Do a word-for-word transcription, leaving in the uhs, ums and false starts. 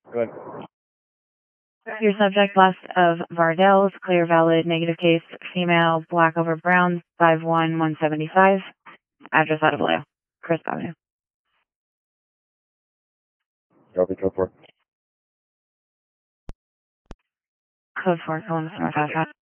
Go ahead. Your subject, left of Vardel's, clear, valid, negative case, female, black over brown, five one one seventy-five. Address out of Vallejo, Crisp Avenue. Copy, code four. Code four, Columbus North Avenue.